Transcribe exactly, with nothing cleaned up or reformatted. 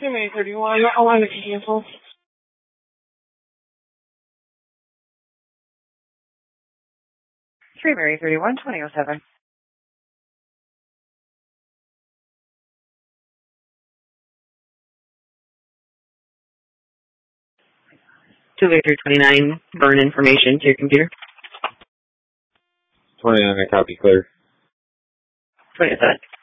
Two May thirty-one. Allow me to cancel. Three Mary thirty-one twenty oh seven. Two Victor twenty-nine. Burn information to your computer. twenty-nine. I copy clear. twenty-seven.